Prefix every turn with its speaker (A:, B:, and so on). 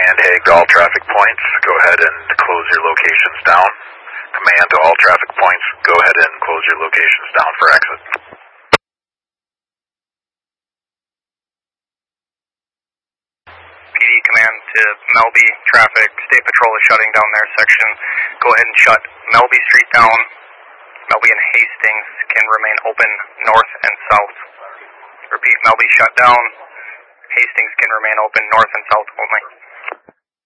A: Command Hague to all traffic points, go ahead and close your locations down. Command to all traffic points, go ahead and close your locations down for exit.
B: PD Command to Melby traffic, State Patrol is shutting down their section. Go ahead and shut Melby Street down. Melby and Hastings can remain open north and south. Repeat, Melby shut down. Hastings can remain open north and south only.